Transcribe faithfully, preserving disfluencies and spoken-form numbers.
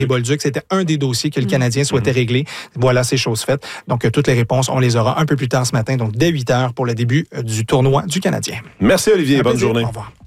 Les Bolduc, c'était un des dossiers que le Canadien souhaitait mmh. régler. Voilà, c'est chose faite. Donc, toutes les réponses, on les aura un peu plus tard ce matin, donc dès huit heures pour le début du tournoi du Canadien. Merci Olivier, bonne journée. Au revoir.